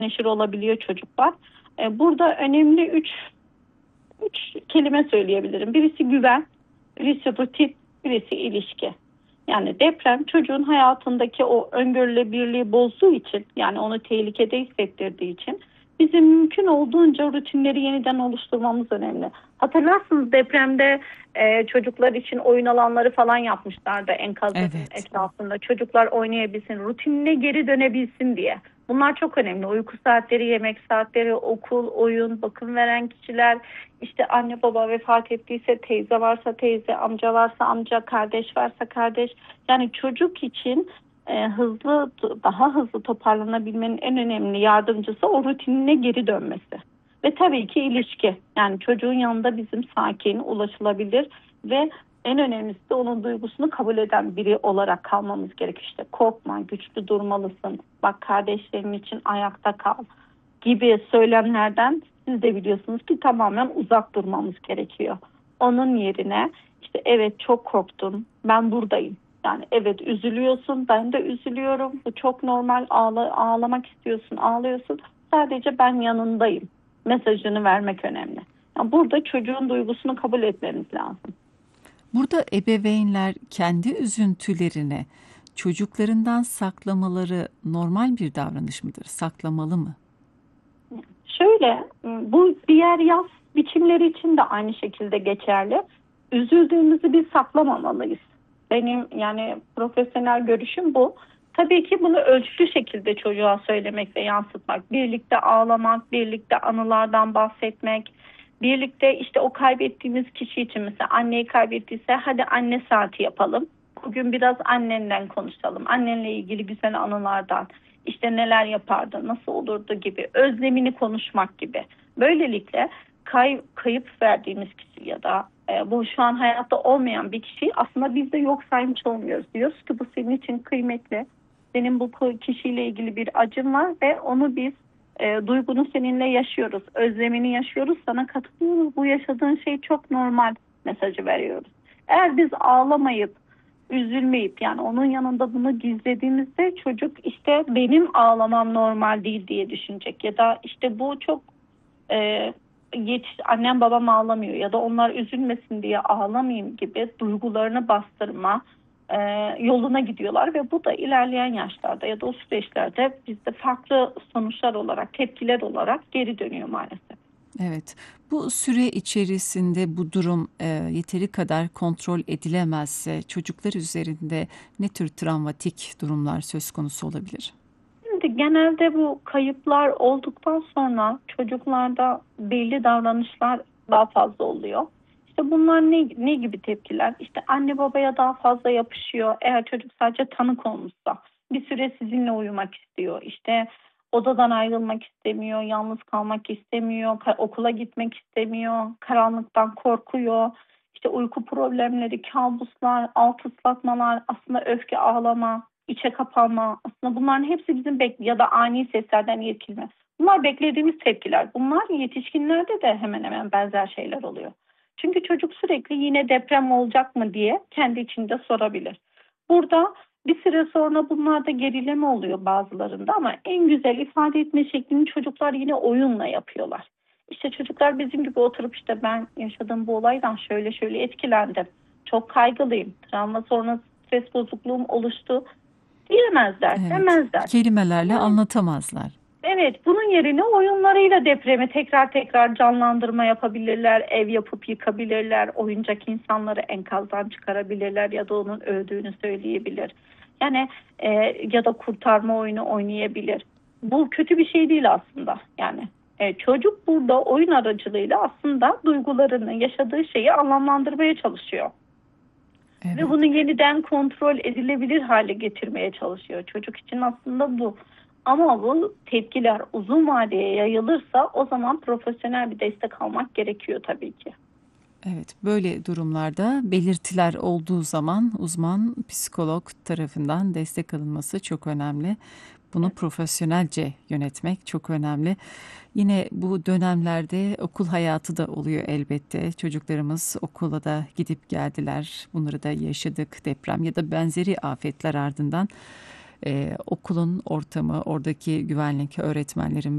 neşir olabiliyor çocuklar. Burada önemli üç kelime söyleyebilirim. Birisi güven, birisi rutin, birisi ilişki. Yani deprem çocuğun hayatındaki o öngörülebilirliği bozduğu için, yani onu tehlikede hissettirdiği için bizim mümkün olduğunca rutinleri yeniden oluşturmamız önemli. Hatırlarsınız, depremde çocuklar için oyun alanları falan yapmışlardı enkazların Evet. etrafında. Çocuklar oynayabilsin, rutinine geri dönebilsin diye. Bunlar çok önemli. Uyku saatleri, yemek saatleri, okul, oyun, bakım veren kişiler, işte anne baba vefat ettiyse, teyze varsa teyze, amca varsa amca, kardeş varsa kardeş. Yani çocuk için daha hızlı toparlanabilmenin en önemli yardımcısı o rutinine geri dönmesi. Ve tabii ki ilişki. Yani çocuğun yanında bizim sakin, ulaşılabilir ve en önemlisi de onun duygusunu kabul eden biri olarak kalmamız gerekiyor. İşte korkma, güçlü durmalısın, bak kardeşlerin için ayakta kal gibi söylemlerden siz de biliyorsunuz ki tamamen uzak durmamız gerekiyor. Onun yerine işte evet çok korktum, ben buradayım. Yani evet üzülüyorsun, ben de üzülüyorum. Bu çok normal, ağlamak istiyorsun, ağlıyorsun. Sadece ben yanındayım mesajını vermek önemli. Yani burada çocuğun duygusunu kabul etmemiz lazım. Burada ebeveynler kendi üzüntülerini çocuklarından saklamaları normal bir davranış mıdır? Saklamalı mı? Şöyle, bu diğer yaz biçimleri için de aynı şekilde geçerli. Üzüldüğümüzü biz saklamamalıyız. Benim yani profesyonel görüşüm bu. Tabii ki bunu ölçülü şekilde çocuğa söylemek ve yansıtmak, birlikte ağlamak, birlikte anılardan bahsetmek, birlikte işte o kaybettiğimiz kişi için, mesela anneyi kaybettiyse hadi anne saati yapalım. Bugün biraz annenden konuşalım. Annenle ilgili güzel anılardan, işte neler yapardı, nasıl olurdu gibi, özlemini konuşmak gibi. Böylelikle kayıp verdiğimiz kişi ya da bu şu an hayatta olmayan bir kişiyi aslında biz de yok saymış olmuyoruz. Diyoruz ki bu senin için kıymetli. Senin bu kişiyle ilgili bir acın var ve onu biz duygunu seninle yaşıyoruz. Özlemini yaşıyoruz. Sana katılıyoruz. Bu yaşadığın şey çok normal mesajı veriyoruz. Eğer biz ağlamayıp üzülmeyip, yani onun yanında bunu gizlediğimizde çocuk işte benim ağlamam normal değil diye düşünecek ya da işte bu çok e, annem babam ağlamıyor ya da onlar üzülmesin diye ağlamayayım gibi duygularını bastırma e, yoluna gidiyorlar ve bu da ilerleyen yaşlarda ya da o süreçlerde bizde farklı sonuçlar olarak, tepkiler olarak geri dönüyor maalesef. Evet. Bu süre içerisinde bu durum yeteri kadar kontrol edilemezse çocuklar üzerinde ne tür travmatik durumlar söz konusu olabilir? Şimdi genelde bu kayıplar olduktan sonra çocuklarda belli davranışlar daha fazla oluyor. İşte bunlar ne gibi tepkiler? İşte anne babaya daha fazla yapışıyor. Eğer çocuk sadece tanık olmuşsa bir süre sizinle uyumak istiyor. İşte odadan ayrılmak istemiyor, yalnız kalmak istemiyor, okula gitmek istemiyor, karanlıktan korkuyor. İşte uyku problemleri, kabuslar, alt ıslatmalar, aslında öfke, ağlama, içe kapanma, aslında bunların hepsi bizim ya da ani seslerden irkilme. Bunlar beklediğimiz tepkiler. Bunlar yetişkinlerde de hemen hemen benzer şeyler oluyor. Çünkü çocuk sürekli yine deprem olacak mı diye kendi içinde sorabilir. Burada bir süre sonra bunlarda gerileme oluyor bazılarında ama en güzel ifade etme şeklini çocuklar yine oyunla yapıyorlar. İşte çocuklar bizim gibi oturup işte ben yaşadığım bu olaydan şöyle şöyle etkilendim. Çok kaygılıyım. Travma sonrası stres bozukluğum oluştu diyemezler, Evet. demezler. Kelimelerle Ama anlatamazlar. evet, bunun yerine oyunlarıyla depremi tekrar tekrar canlandırma yapabilirler, ev yapıp yıkabilirler, oyuncak insanları enkazdan çıkarabilirler ya da onun öldüğünü söyleyebilir. Yani e, ya da kurtarma oyunu oynayabilir. Bu kötü bir şey değil aslında. Yani çocuk burada oyun aracılığıyla aslında duygularını, yaşadığı şeyi anlamlandırmaya çalışıyor. Ve Evet. bunu yeniden kontrol edilebilir hale getirmeye çalışıyor. Çocuk için aslında bu. Ama bu tepkiler uzun vadeye yayılırsa o zaman profesyonel bir destek almak gerekiyor tabii ki. Evet, böyle durumlarda belirtiler olduğu zaman uzman psikolog tarafından destek alınması çok önemli. Bunu profesyonelce yönetmek çok önemli. Yine bu dönemlerde okul hayatı da oluyor elbette. Çocuklarımız okula da gidip geldiler. Bunları da yaşadık, deprem ya da benzeri afetler ardından. Okulun ortamı, oradaki güvenlik, öğretmenlerin